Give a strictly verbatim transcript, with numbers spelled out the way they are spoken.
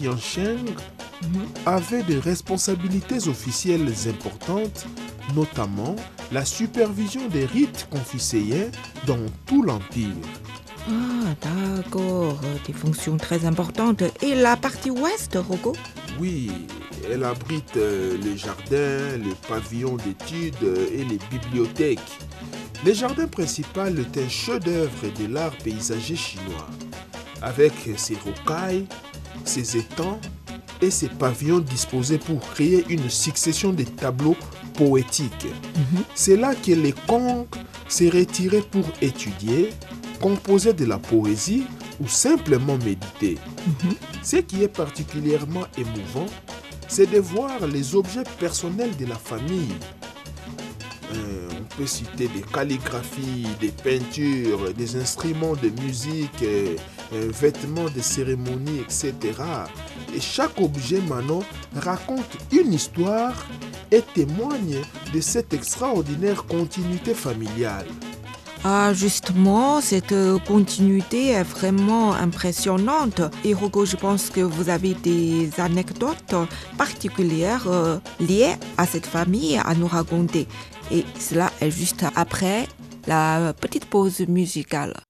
Tiancheng Mhm. avait des responsabilités officielles importantes, notamment la supervision des rites confucéens dans tout l'Empire. Ah, d'accord, des fonctions très importantes. Et la partie ouest, Rocco? Oui, elle abrite euh, les jardins, les pavillons d'études euh, et les bibliothèques. Le jardin principal est un chef-d'œuvre de l'art paysager chinois, avec ses rocailles, ses étangs et ses pavillons disposés pour créer une succession de tableaux poétiques. Mhm. C'est là que les Kong s'est retiré pour étudier, composer de la poésie ou simplement méditer. Mhm. Ce qui est particulièrement émouvant, c'est de voir les objets personnels de la famille. Euh, on peut citer des calligraphies, des peintures, des instruments de musique, euh, euh, vêtements de cérémonie, et cetera. Et chaque objet maintenant raconte une histoire et témoigne de cette extraordinaire continuité familiale. Ah, justement, cette euh, continuité est vraiment impressionnante. Et Rocco, je pense que vous avez des anecdotes particulières euh, liées à cette famille à nous raconter. Et cela est juste après la petite pause musicale.